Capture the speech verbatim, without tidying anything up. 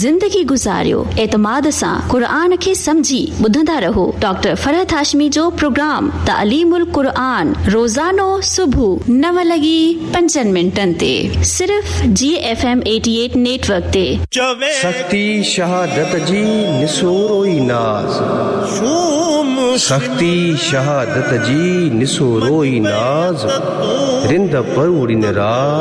ज़िंदगी गुज़ारियो एतमाद सां क़ुरान खे समझी ॿुधंदा रहो। डॉक्टर फरहत हाशमी जो प्रोग्राम तालीमुल क़ुरान रोज़ानो सुबुह नव लॻी पंजनि मिंटनि ते सिर्फ़ जी एफ एम अठासी नेटवर्क ते। सख्ती शहादत जी निसोरो ई नाज़, सख्ती शहादत जी निसोरो ई नाज़, रिंद पर उड़िन राज